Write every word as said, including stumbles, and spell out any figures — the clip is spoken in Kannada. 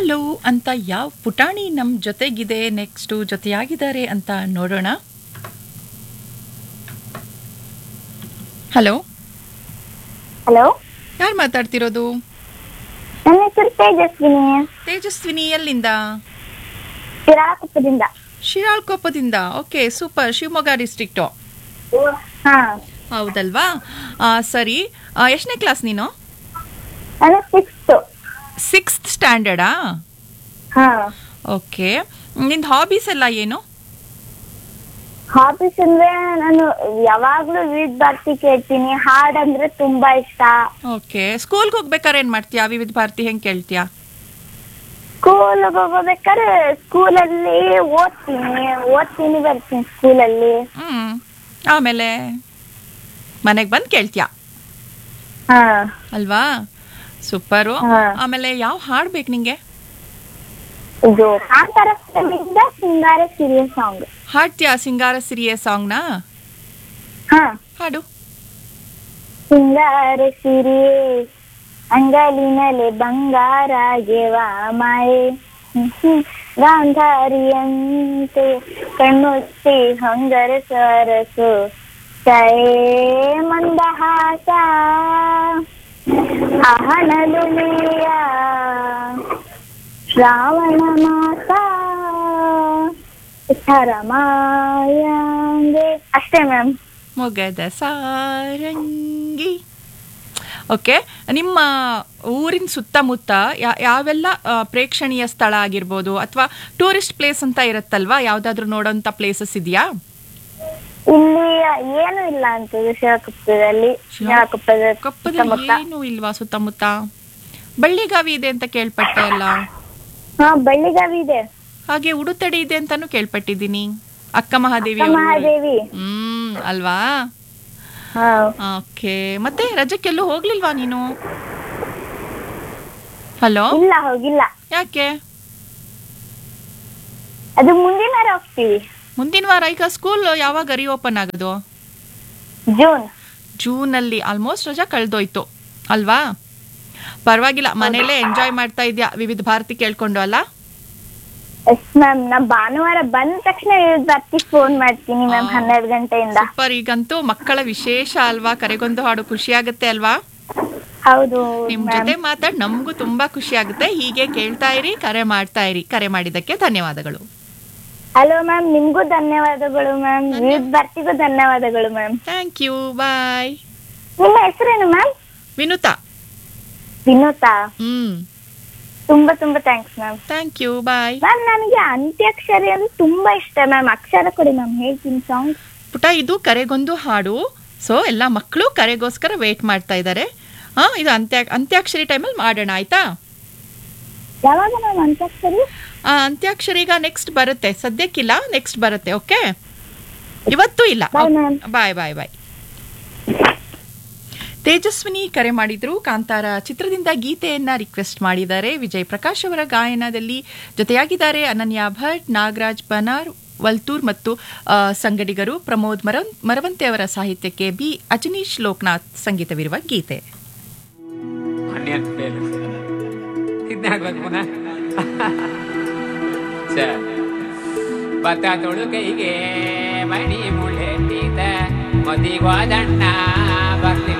ಹಲೋ ಅಂತ ಯಾವ ಪುಟಾಣಿ ನಮ್ಮ ಜೊತೆಗಿದೆ ನೆಕ್ಸ್ಟು ಜೊತೆಯಾಗಿದ್ದಾರೆ ಅಂತ ನೋಡೋಣ. ಹಲೋ ಹಲೋ, ಯಾರು ಮಾತಾಡ್ತಿರೋದು? ನನ್ನ ಹೆಸರು ತೇಜಸ್ವಿನಿ. ತೇಜಸ್ವಿನಿ ಎಲ್ಲಿಂದ? ಶಿರಾಳಕೊಪ್ಪದಿಂದ. ಶಿರಾಳಕೊಪ್ಪದಿಂದ. Okay, super. ಶಿವಮೊಗ್ಗ ಡಿಸ್ಟ್ರಿಕ್ಟು. ಹಾ, ಹೌದಲ್ವಾ? ಆ, ಸರಿ. ಎಷ್ಟನೇ ಕ್ಲಾಸ್ ನೀನು? ನಾನು ಸಿಕ್ಸ್ತ್. ಸಿಕ್ಸ್ತ್ ಸ್ಟ್ಯಾಂಡರ್ಡಾ? ಹಾ. ಓಕೆ, ನಿಂದು ಹಾಬೀಸ್ ಎಲ್ಲ ಏನು? ಹಾಬೀಸ್ ಅಂದ್ರೆ ನಾನು ಯಾವಾಗ್ಲೂ ವಿವಿಧ ಭಾರತಿ ಕೇಳ್ತೀನಿ. ಹಾಡಂದ್ರೆ ತುಂಬಾ ಇಷ್ಟ. ಓಕೆ, ಸ್ಕೂಲ್ಗೆ ಹೋಗ್ಬೇಕಾದ್ರೆ ಏನ್ ಮಾಡ್ತೀಯಾ? ವಿವಿಧ ಭಾರತಿ ಹೆಂಗ್ ಕೇಳ್ತೀಯಾ? ಸ್ಕೂಲ್ ಹೋಗ್ಬೇಕಾದ್ರೆ ಸ್ಕೂಲಲ್ಲಿ ಓದ್ತೀನಿ ಓದ್ತೀನಿ ಬರ್ತೀನಿ ಸ್ಕೂಲಲ್ಲಿ. ಹ್ಮ್ ಆಮೇಲೆ ಮನೆಗೆ ಬಂದು ಕೇಳ್ತೀಯಾ ಹಾ ಅಲ್ವಾ? ಸೂಪರು. ಹಾ. ಆಮೇಲೆ ಯಾವ ಹಾಡ್ಬೇಕು ನಿಂಗೆ? ಇದು ಕಾಂತಾರ ಫಿಲ್ಮಿಂದ ಸಿಂಗಾರ ಸಿರಿಯ ಸಾಂಗ್. ಹಾಡ್ತೀಯಾ ಸಿಂಗಾರ ಸಿರಿಯ ಸಾಂಗ್ನ? ಹಾ. ಹಾಡು. ಸಿಂಗಾರ ಸಿರಿಯೇ ಅಂಗಲಿನಲೆ ಬಂಗಾರಾಗೆವ ಮಾಯೆ, ಗಾಂಧಾರಿಯಂತೆ ಕಣ್ಮುಚ್ಚಿ ಹಂಗರ ಸರಸು ಛಾಯೆ ಮಂದಹಾಸ ಅಹನಲುಲಿಯ ಶ್ರಾವಣ ಮಾಸ ರಮಾಯಾಂಗೆ. ಅಷ್ಟೇ ಮ್ಯಾಮ್. ಮೊಗದ ಸಾರಂಗಿ. ಓಕೆ, ನಿಮ್ಮ ಊರಿನ ಸುತ್ತಮುತ್ತ ಯಾವೆಲ್ಲ ಪ್ರೇಕ್ಷಣೀಯ ಸ್ಥಳ ಆಗಿರ್ಬೋದು ಅಥವಾ ಟೂರಿಸ್ಟ್ ಪ್ಲೇಸ್ ಅಂತ ಇರುತ್ತಲ್ವಾ, ಯಾವ್ದಾದ್ರು ನೋಡೋಂಥ ಪ್ಲೇಸಸ್ ಇದೆಯಾ? ಇಲ್ಲಿ ಏನು ಇಲ್ಲ ಅಂತ ಶಿವಕೊಪ್ಪದಲ್ಲಿ. ಕೊಪ್ಪದಲ್ಲಿ ಏನು ಇಲ್ವಾ ಸುತ್ತಮುತ್ತ? ಬಳ್ಳಿಗಾವಿ ಇದೆ ಅಂತ ಕೇಳ್ಪಟ್ಟೆ ಅಲ್ಲ? ಹಾ, ಬಳ್ಳಿಗಾವಿ ಇದೆ. ಹಾಗೆ ಉಡುತಡಿ ಇದೆ ಅಂತಾನು ಕೇಳ್ಪಟ್ಟಿದ್ದೀನಿ. ಅಕ್ಕ ಮಹಾದೇವಿ. ಮಹಾದೇವಿ. ಹ್ಮ್ ಅಲ್ವಾ? ಹಾ. ಓಕೆ, ಮತ್ತೆ ರಜಕ್ಕೆಲ್ಲೂ ಹೋಗ್ಲಿಲ್ವಾ ನೀನು? ಹಲೋ. ಇಲ್ಲ, ಹೋಗಿಲ್ಲ. ಯಾಕೆ? ಅದು ಮುಂದಿನ ವಾರ ಹೋಗ್ತೀವಿ. ಮುಂದಿನ ವಾರ? ಈಗ ಸ್ಕೂಲ್ ಯಾವಾಗ ರೀ ಓಪನ್ ಆಗೋದು? ಜೂನ್. ಜೂನ್ ಅಲ್ಲಿ ಆಲ್ಮೋಸ್ಟ್ ರಜಾ ಕಳೆದೋಯ್ತು ಅಲ್ವಾ? ಪರವಾಗಿಲ್ಲ, ಮನೇಲೆ ಎಂಜಾಯ್ ಮಾಡ್ತಾ ಇದ್ಯಾ ವಿವಿಧ ಭಾರತಿ ಕೇಳ್ಕೊಂಡು ಅಲ್ಲ? Yes ma'am. ನಾ ಭಾನುವಾರ ಬಂದ ತಕ್ಷಣ ಬರ್ತಿ ಫೋನ್ ಮಾಡ್ತೀನಿ ಮ್ಯಾಮ್, ಹನ್ನೆರಡು ಗಂಟೆಯಿಂದ. ಸೂಪರ್. ಈಗಂತೂ ಮಕ್ಕಳ ವಿಶೇಷ ಅಲ್ವಾ, ಕರೆಗೊಂದು ಹಾಡು ಖುಷಿ ಆಗುತ್ತೆ ಅಲ್ವಾ? ಹೌದು. ನಿಮ್ ಜೊತೆ ಮಾತಾಡ್ ನಮಗೂ ತುಂಬಾ ಖುಷಿ ಆಗುತ್ತೆ. ಹೀಗೆ ಕೇಳ್ತಾ ಇರಿ, ಕರೆ ಮಾಡ್ತಾ ಇರಿ. ಕರೆ ಮಾಡಿದ್ದಕ್ಕೆ ಧನ್ಯವಾದಗಳು. ಹಲೋ ಮ್ಯಾಮ್, ನಿಮ್ಗೂ ಧನ್ಯವಾದಗಳು ಮ್ಯಾಮ್. ವಿವಿಧ ಭಾರತಿಗೂ ಧನ್ಯವಾದಗಳು ಮ್ಯಾಮ್. ಥ್ಯಾಂಕ್ ಯು, ಬಾಯ್. ನಿಮ್ಮ ಹೆಸರೇನು ಮ್ಯಾಮ್? ವಿನುತಾ. ವಿನೋತಾ. ಹ್ಮ್ ತುಂಬಾ ತುಂಬಾ thanks ma'am. Thank you, bye. Ma'am, ನನಗೆ ಅಂತ್ಯಾಕ್ಷರಿ ಅಂದ್ರೆ ತುಂಬಾ ಇಷ್ಟ ಮ್ಯಾಮ್. ಅಕ್ಷರ ಕೊಡಿ ಮ್ಯಾಮ್, ಹೇಳ್ತೀನಿ ಸಾಂಗ್. ಪುಟ, ಇದು ಕರೆಗೊಂದು ಹಾಡು. ಸೊ ಎಲ್ಲ ಮಕ್ಕಳು ಕರೆಗೋಸ್ಕರ ವೇಟ್ ಮಾಡ್ತಾ ಇದ್ದಾರೆ. ಹಾ, ಇದು ಅಂತ್ಯ ಅಂತ್ಯಾಕ್ಷರಿ ಟೈಮಲ್ಲಿ ಮಾಡೋಣ, ಆಯ್ತಾ? ಯಾವಾಗ ಮ್ಯಾಮ್ ಅಂತ್ಯಾಕ್ಷರಿ? ಆ, ಅಂತ್ಯಾಕ್ಷರಿ ಈಗ ನೆಕ್ಸ್ಟ್ ಬರುತ್ತೆ, ಸದ್ಯಕ್ಕಿಲ್ಲ, ನೆಕ್ಸ್ಟ್ ಬರುತ್ತೆ. ಓಕೆ, ಇವತ್ತು ಇಲ್ಲ. Bye ma'am. ಬಾಯ್ ಬಾಯ್ ಬಾಯ್. ತೇಜಸ್ವಿನಿ ಕರೆ ಮಾಡಿದ್ರು. ಕಾಂತಾರ ಚಿತ್ರದಿಂದ ಗೀತೆಯನ್ನ ರಿಕ್ವೆಸ್ಟ್ ಮಾಡಿದ್ದಾರೆ. ವಿಜಯ್ ಪ್ರಕಾಶ್ ಅವರ ಗಾಯನದಲ್ಲಿ ಜೊತೆಯಾಗಿದ್ದಾರೆ ಅನನ್ಯ ಭಟ್, ನಾಗರಾಜ್ ಬನಾರ್, ವಲ್ತೂರ್ ಮತ್ತು ಸಂಗಡಿಗರು. ಪ್ರಮೋದ್ ಮರ ಮರವಂತೆ ಅವರ ಸಾಹಿತ್ಯಕ್ಕೆ ಬಿ ಅಜನೀಶ್ ಲೋಕನಾಥ್ ಸಂಗೀತವಿರುವ ಗೀತೆ. ಭತ್ತ ತೊಳುಕೈಗೆ ಮಣಿ ಮುಳೆತ್ತಿದ ಮದಿಗೋದಣ್ಣ ಬರ್ಲಿ